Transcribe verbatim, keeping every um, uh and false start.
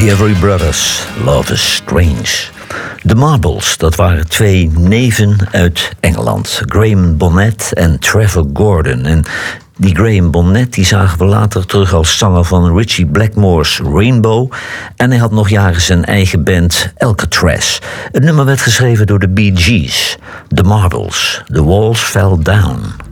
The Every Brothers, Love is Strange. De Marbles, dat waren twee neven uit Engeland. Graham Bonnet en Trevor Gordon. En die Graham Bonnet die zagen we later terug als zanger van Ritchie Blackmore's Rainbow. En hij had nog jaren zijn eigen band Alcatraz. Het nummer werd geschreven door de Bee Gees. The Marbles, The Walls Fell Down.